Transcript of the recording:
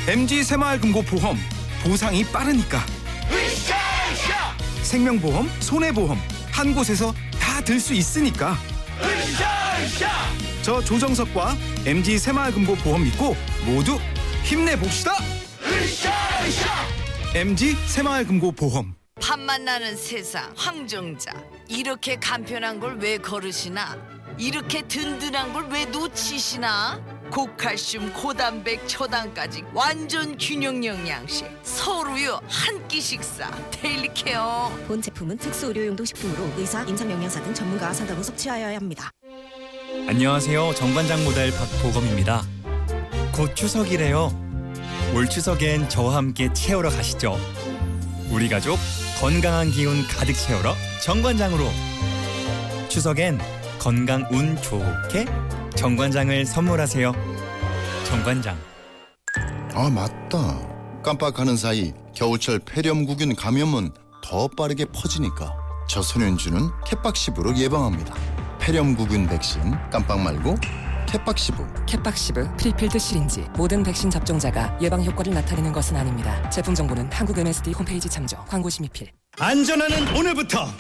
MG 새마을금고보험, 보상이 빠르니까. 생명보험, 손해보험 한 곳에서 다 들 수 있으니까. 저 조정석과 MG 새마을금고보험 믿고 모두 힘내봅시다. MG 새마을금고보험. 밥만 나는 세상 황정자, 이렇게 간편한 걸 왜 거르시나? 이렇게 든든한 걸 왜 놓치시나? 고칼슘, 고단백, 초당까지 완전 균형 영양식 서울우유 한 끼 식사 데일리 케어. 본 제품은 특수 의료용도 식품으로 의사, 임상영양사 등 전문가와 상담 후 섭취하여야 합니다. 안녕하세요. 정관장 모델 박보검입니다. 곧 추석이래요. 올 추석엔 저와 함께 채우러 가시죠. 우리 가족 건강한 기운 가득 채우러 정관장으로. 추석엔 건강 운 좋게 정관장을 선물하세요. 정관장. 아, 맞다. 깜빡하는 사이 겨울철 폐렴구균 감염은 더 빠르게 퍼지니까 저소년주는 캣박시브로 예방합니다. 폐렴구균 백신 깜빡 말고 캣박시브. 캣박시브 프리필드 시린지. 모든 백신 접종자가 예방 효과를 나타내는 것은 아닙니다. 제품 정보는 한국 MSD 홈페이지 참조. 광고 심의필. 안전하는 오늘부터